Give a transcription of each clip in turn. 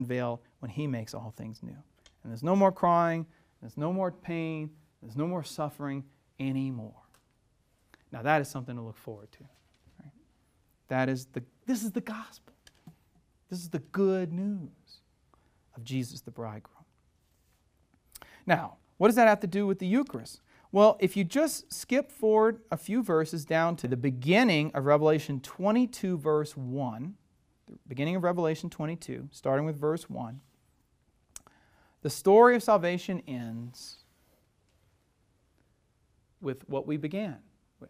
veil when He makes all things new. And there's no more crying, there's no more pain, there's no more suffering anymore. Now that is something to look forward to. Right? This is the gospel. This is the good news of Jesus the bridegroom. Now, what does that have to do with the Eucharist? Well, if you just skip forward a few verses down to the beginning of Revelation 22, verse 1, the beginning of Revelation 22, starting with verse 1, the story of salvation ends with what we began with,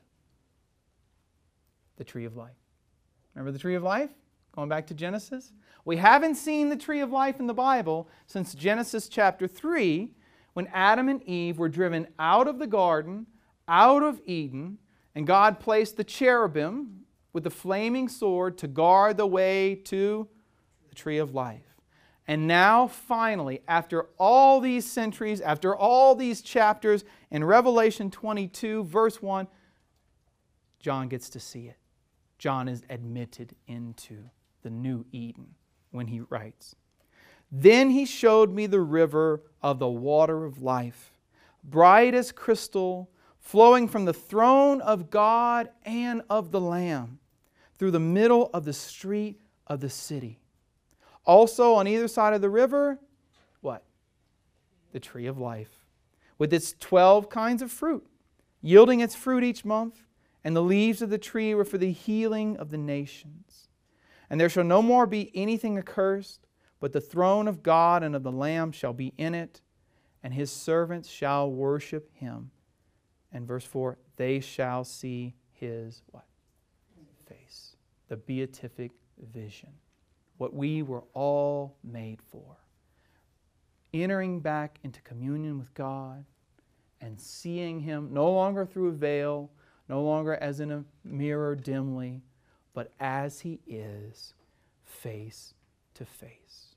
the tree of life. Remember the tree of life? Going back to Genesis? We haven't seen the tree of life in the Bible since Genesis chapter 3, when Adam and Eve were driven out of the garden, out of Eden, and God placed the cherubim with the flaming sword to guard the way to the tree of life. And now, finally, after all these centuries, after all these chapters, in Revelation 22, verse 1, John gets to see it. John is admitted into the new Eden when he writes, "Then he showed me the river of the water of life, bright as crystal, flowing from the throne of God and of the Lamb, through the middle of the street of the city. Also on either side of the river," what? The tree of life, with its 12 kinds of fruit, yielding its fruit each month, and the leaves of the tree were for the healing of the nations. And there shall no more be anything accursed, but the throne of God and of the Lamb shall be in it, and His servants shall worship Him. And verse 4, they shall see His what? Face. The beatific vision. What we were all made for. Entering back into communion with God and seeing Him no longer through a veil, no longer as in a mirror dimly, but as He is, face to face.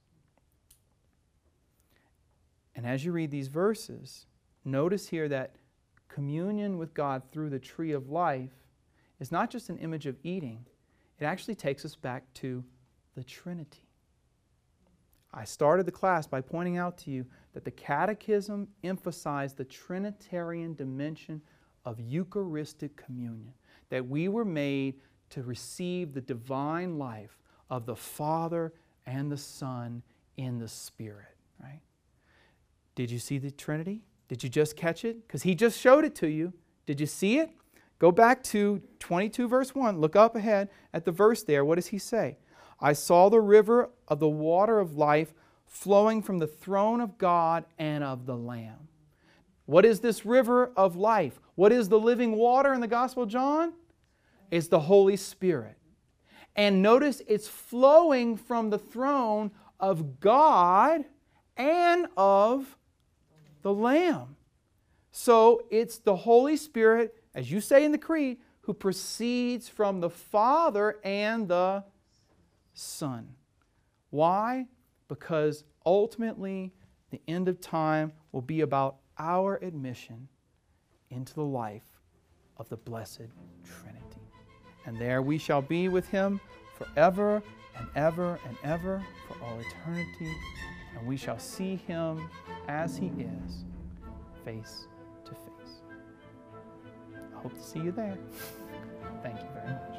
And as you read these verses, notice here that communion with God through the tree of life is not just an image of eating. It actually takes us back to the Trinity. I started the class by pointing out to you that the Catechism emphasized the Trinitarian dimension of Eucharistic communion, that we were made to receive the divine life of the Father and the Son in the Spirit. Right? Did you see the Trinity? Did you just catch it? Because He just showed it to you. Did you see it? Go back to 22 verse 1. Look up ahead at the verse there. What does He say? "I saw the river of the water of life flowing from the throne of God and of the Lamb." What is this river of life? What is the living water in the Gospel of John? It's the Holy Spirit. And notice it's flowing from the throne of God and of the Lamb. So it's the Holy Spirit, as you say in the Creed, who proceeds from the Father and the Son. Why? Because ultimately the end of time will be about our admission into the life of the Blessed Trinity. And there we shall be with Him forever and ever and ever for all eternity. And we shall see Him as He is, face to face. I hope to see you there. Thank you very much.